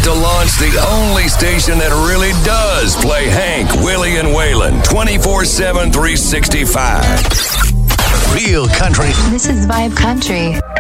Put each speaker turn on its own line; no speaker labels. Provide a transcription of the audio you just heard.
to launch the only station that really does play Hank, Willie, and Waylon 24/7, 365.
Real country.
This is Vibe Country.